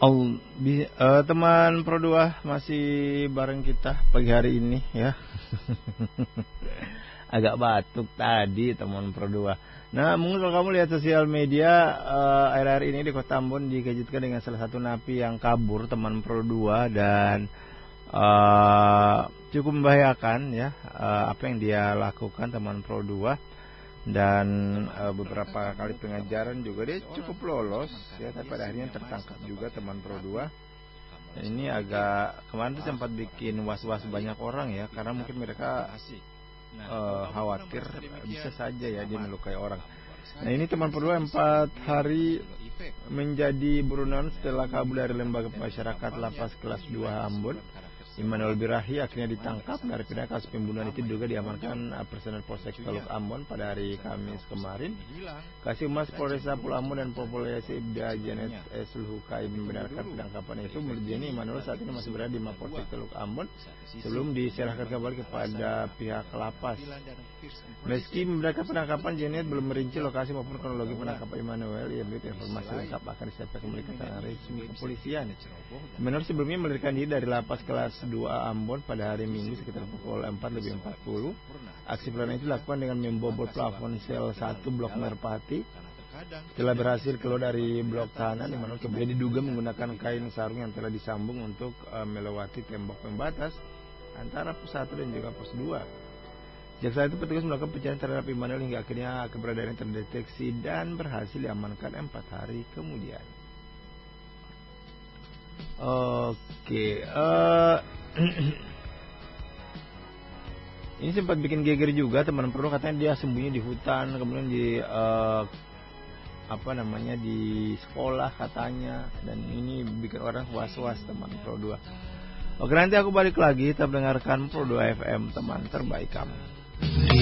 Teman Pro 2 masih bareng kita pagi hari ini ya. Agak batuk tadi teman Pro 2. Nah, mungkin kalau kamu lihat sosial media akhir-akhir ini di Kota Ambon dikejutkan dengan salah satu napi yang kabur teman Pro 2 dan cukup membahayakan ya apa yang dia lakukan teman Pro 2. Dan beberapa kali pengajaran juga dia cukup lolos ya, tapi pada akhirnya tertangkap juga teman Pro 2. Dan ini agak kemarin tuh sempat bikin was-was banyak orang ya, karena mungkin mereka khawatir bisa saja ya dia melukai orang. Nah, ini teman Pro 2 4 hari menjadi buronan setelah kabur dari lembaga pemasyarakatan Lapas kelas 2 Ambon. Immanuel Birahi akhirnya ditangkap. Dari kasus pembunuhan itu juga diamankan personel Polsek Teluk Ambon pada hari Kamis kemarin. Kasih Humas Polresta Pulau Ambon dan Polisi Ibda Janet Sulhukai membenarkan penangkapan itu. Menurut Jenny, Immanuel saat ini masih berada di Mapolsek Teluk Ambon sebelum diserahkan kembali kepada pihak lapas. Meski membenarkan penangkapan, Janet belum merinci lokasi maupun kronologi penangkapan Immanuel. Ia berikan informasi lengkap akan disampaikan kembali ke tangan resmi kepolisian. Immanuel sebelumnya melarikan diri dari lapas kelas 2 Ambon pada hari Minggu sekitar pukul 4:40. Aksi perdana itu dilakukan dengan membobol plafon sel 1 blok Merpati. Setelah berhasil keluar dari blok tahanan, Immanuel kemudian diduga menggunakan kain sarung yang telah disambung untuk melewati tembok pembatas antara pos 1 dan juga pos 2. Jaksa itu petugas melakukan pencarian terhadap Immanuel hingga akhirnya keberadaannya terdeteksi dan berhasil diamankan 4 hari kemudian. Oke, ini sempat bikin geger juga teman Pro, katanya dia sembunyi di hutan, kemudian di di sekolah katanya, dan ini bikin orang was-was teman Pro 2. Oke, nanti aku balik lagi, tetap dengarkan Pro 2 FM, teman terbaik kamu.